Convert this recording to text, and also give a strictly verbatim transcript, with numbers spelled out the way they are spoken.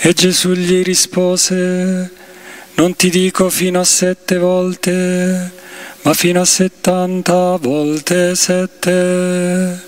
E Gesù gli rispose: non ti dico fino a sette volte, ma fino a settanta volte sette.